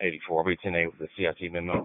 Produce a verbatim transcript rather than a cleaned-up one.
eighty-four B ten A with the C I T memo.